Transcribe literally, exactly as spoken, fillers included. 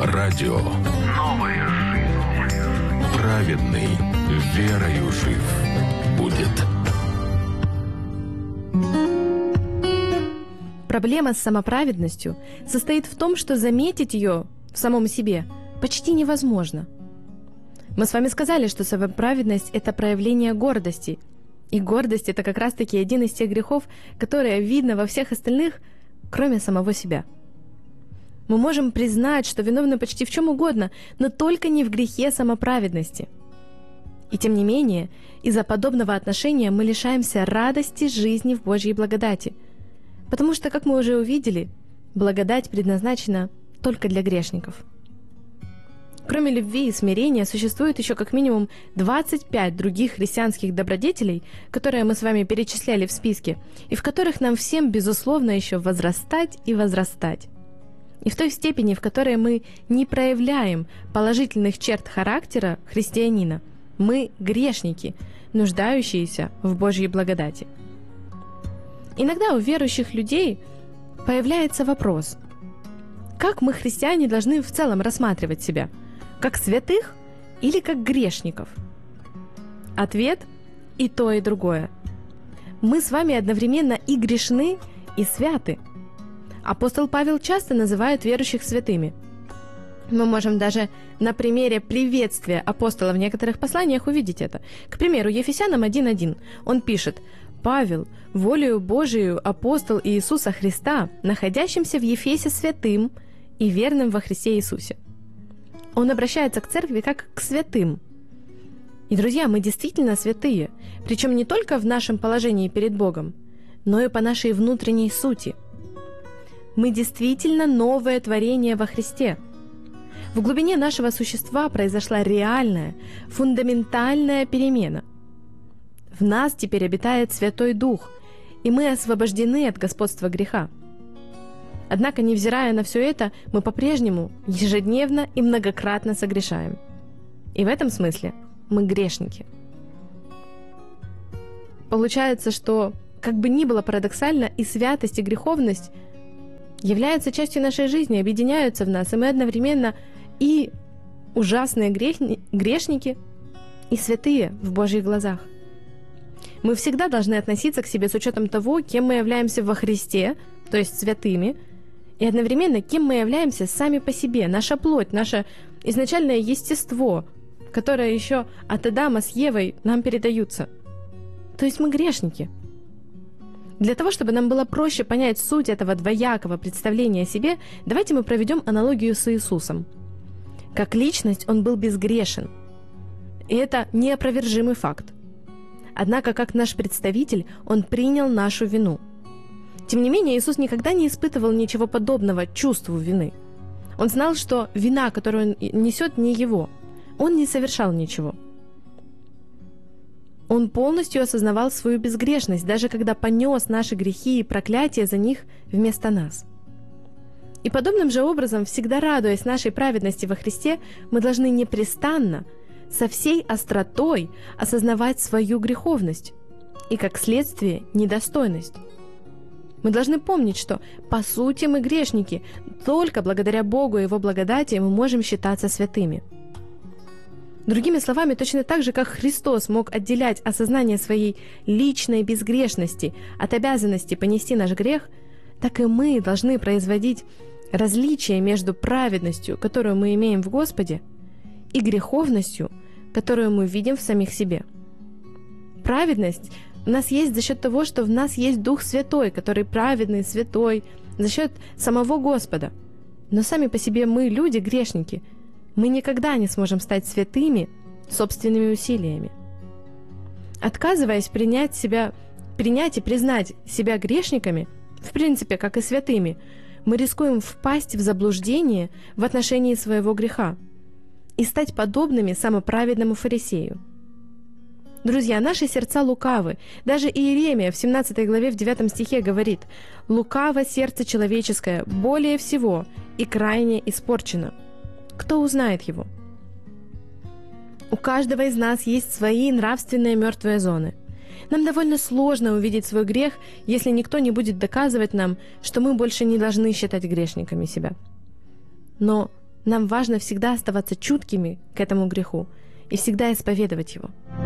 Радио «Новая жизнь». Праведный верою жив будет. Проблема с самоправедностью состоит в том, что заметить ее в самом себе почти невозможно. Мы с вами сказали, что самоправедность – это проявление гордости. И гордость – это как раз-таки один из тех грехов, которые видно во всех остальных, кроме самого себя. Мы можем признать, что виновны почти в чем угодно, но только не в грехе самоправедности. И тем не менее, из-за подобного отношения мы лишаемся радости жизни в Божьей благодати. Потому что, как мы уже увидели, благодать предназначена только для грешников. Кроме любви и смирения, существует еще как минимум двадцать пять других христианских добродетелей, которые мы с вами перечисляли в списке, и в которых нам всем, безусловно, еще возрастать и возрастать. И в той степени, в которой мы не проявляем положительных черт характера христианина, мы грешники, нуждающиеся в Божьей благодати. Иногда у верующих людей появляется вопрос: как мы, христиане, должны в целом рассматривать себя? Как святых или как грешников? Ответ – и то, и другое. Мы с вами одновременно и грешны, и святы. Апостол Павел часто называет верующих святыми. Мы можем даже на примере приветствия апостола в некоторых посланиях увидеть это. К примеру, Ефесянам один один он пишет: «Павел, волею Божию апостол Иисуса Христа, находящимся в Ефесе святым и верным во Христе Иисусе». Он обращается к церкви как к святым. И, друзья, мы действительно святые, причем не только в нашем положении перед Богом, но и по нашей внутренней сути. Мы действительно новое творение во Христе. В глубине нашего существа произошла реальная, фундаментальная перемена. В нас теперь обитает Святой Дух, и мы освобождены от господства греха. Однако, невзирая на все это, мы по-прежнему ежедневно и многократно согрешаем. И в этом смысле мы грешники. Получается, что, как бы ни было парадоксально, и святость, и греховность являются частью нашей жизни, объединяются в нас, и мы одновременно и ужасные грешни- грешники, и святые в Божьих глазах. Мы всегда должны относиться к себе с учетом того, кем мы являемся во Христе, то есть святыми, и одновременно кем мы являемся сами по себе, наша плоть, наше изначальное естество, которое еще от Адама с Евой нам передаются. То есть мы грешники. Для того, чтобы нам было проще понять суть этого двоякого представления о себе, давайте мы проведем аналогию с Иисусом. Как личность он был безгрешен. И это неопровержимый факт. Однако, как наш представитель, он принял нашу вину. Тем не менее, Иисус никогда не испытывал ничего подобного чувству вины. Он знал, что вина, которую он несет, не его. Он не совершал ничего. Он полностью осознавал свою безгрешность, даже когда понес наши грехи и проклятия за них вместо нас. И подобным же образом, всегда радуясь нашей праведности во Христе, мы должны непрестанно, со всей остротой осознавать свою греховность и, как следствие, недостойность. Мы должны помнить, что, по сути, мы грешники, только благодаря Богу и Его благодати мы можем считаться святыми. Другими словами, точно так же, как Христос мог отделять осознание своей личной безгрешности от обязанности понести наш грех, так и мы должны производить различие между праведностью, которую мы имеем в Господе, и греховностью, которую мы видим в самих себе. Праведность у нас есть за счет того, что в нас есть Дух Святой, который праведный, святой, за счет самого Господа. Но сами по себе мы, люди, грешники. Мы никогда не сможем стать святыми собственными усилиями. Отказываясь принять себя, принять и признать себя грешниками, в принципе, как и святыми, мы рискуем впасть в заблуждение в отношении своего греха и стать подобными самоправедному фарисею. Друзья, наши сердца лукавы. Даже Иеремия в семнадцатой главе в девятом стихе говорит: «Лукаво сердце человеческое более всего и крайне испорчено. Кто узнает его?» У каждого из нас есть свои нравственные мертвые зоны. Нам довольно сложно увидеть свой грех, если никто не будет доказывать нам, что мы больше не должны считать грешниками себя. Но Нам важно всегда оставаться чуткими к этому греху и всегда исповедовать его.